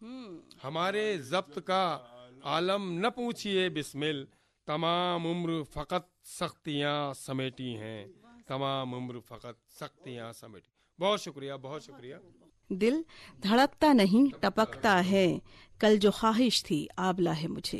हमारे जब्त का आलम न पूछिए बिस्मिल, तमाम उम्र फकत सख्तियां समेटी हैं, तमाम उम्र फकत सख्तियां समेटी। बहुत शुक्रिया, बहुत शुक्रिया। दिल धड़कता नहीं टपकता है, कल जो ख्वाहिश थी आबला है मुझे,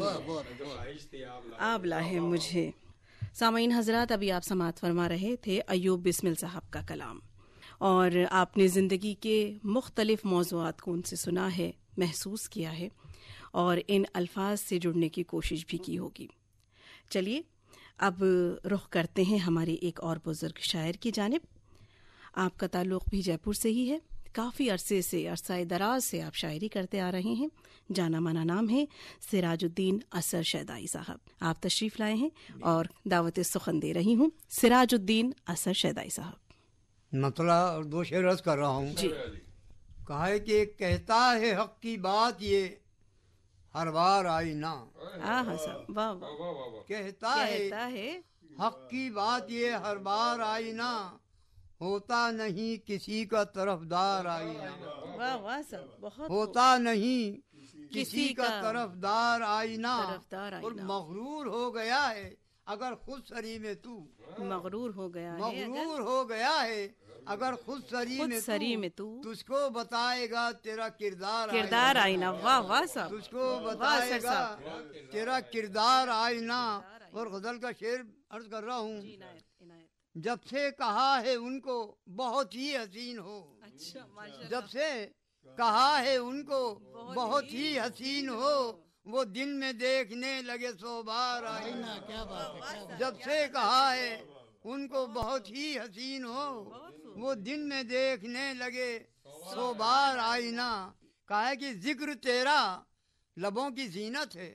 आबला है मुझे। सामीन हजरात, अभी आप समाअत फरमा रहे थे अयूब बिस्मिल साहब का कलाम, और आपने ज़िंदगी के मुख्तलिफ मौज़ूआत को उनसे सुना है, महसूस किया है और इन अल्फाज से जुड़ने की कोशिश भी की होगी। चलिए अब रुख करते हैं हमारे एक और बुजुर्ग शायर की जानिब। आपका ताल्लुक़ भी जयपुर से ही है, काफ़ी अरसे से, अरसाए दराज से आप शायरी करते आ रहे हैं। जाना माना नाम है सिराजुद्दीन असर शैदाई साहब। आप तशरीफ़ लाए हैं और दावत सुखन दे रही हूँ। सिराजुद्दीन असर शैदाई साहब। मतलब 2 शेर अर्ज कर रहा हूँ जी। कहा है कि कहता है हक की बात ये हर बार आई ना। हाँ साहब, वाह वाह। कहता है हक की बात ये हर बार आई ना, होता नहीं किसी का तरफदार आई ना। वाह वाह साहब, बहुत होता नहीं किसी का तरफदार आई ना, और मगरूर हो गया है अगर खुद सरी में तू, मगरूर हो गया है अगर खुद सरी में तू, तुझको बताएगा तेरा किरदार आईना। वाह वाह साहब, तुझको बताएगा तेरा किरदार आईना। और गजल का शेर अर्ज कर रहा हूँ। जब से कहा है उनको बहुत ही हसीन हो, जब से कहा है उनको बहुत ही हसीन हो, वो दिन में देखने लगे 100 बार आईना। क्या बात है। जब से कहा है उनको बहुत ही हसीन हो, वो दिन में देखने लगे 100 बार आईना। कहा है कि जिक्र तेरा लबों की जीनत है,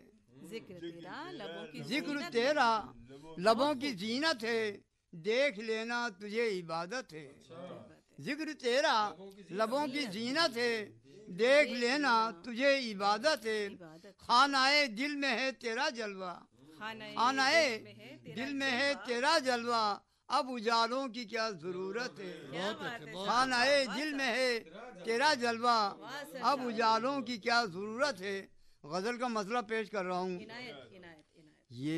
जिक्र तेरा लबों की जीनत है, देख लेना तुझे इबादत है। जिक्र तेरा लबों की जीनत है, देख लेना तुझे इबादत है। खानाए दिल में है तेरा जलवा, खानाए दिल में है तेरा जलवा, अब उजालों की क्या जरूरत है। खानाए दिल में है तेरा जलवा, अब उजालों की क्या जरूरत है। गजल का मसला पेश कर रहा हूँ। ये